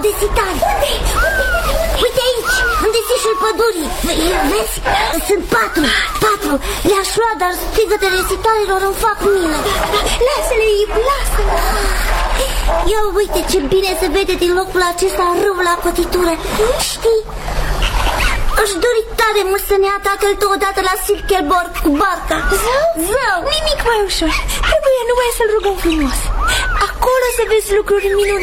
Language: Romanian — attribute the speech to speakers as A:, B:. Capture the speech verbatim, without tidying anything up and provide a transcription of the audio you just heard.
A: de sitari. Unde? Uite aici, în desișul pădurii. Vezi? Sunt patru, patru. Le-aș lua, dar strigătele sitarilor îmi fac milă.
B: Lasă-le, Ip, lasă-le.
A: Ia uite ce bine se vede din locul acesta râu la cotitură. Știi? Aș dori tare mult să ne ia tatăl tău odată la Silkeborg cu barca.
B: Zău?
A: Zău!
B: Nimic mai ușor. Trebuie numai să-l rugăm frumos. Acolo să vezi lucruri minunate.